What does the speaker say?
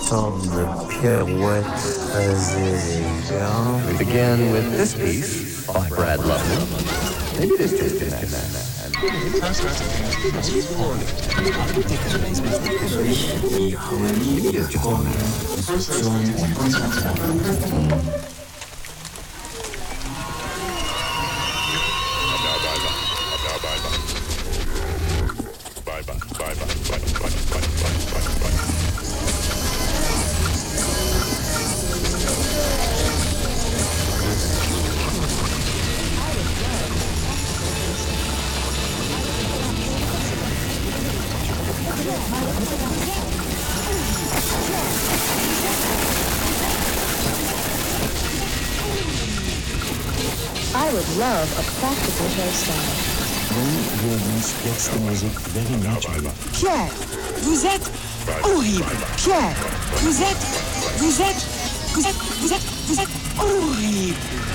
sorte de pirouette très élégante. We begin with this piece by Brad Lovely. Maybe it is just in that. Die Harmonie der Trommel. I would love a practical hairstyle. Then Williams gets the music very naturally. Pierre, vous êtes horrible. Pierre, vous êtes horrible.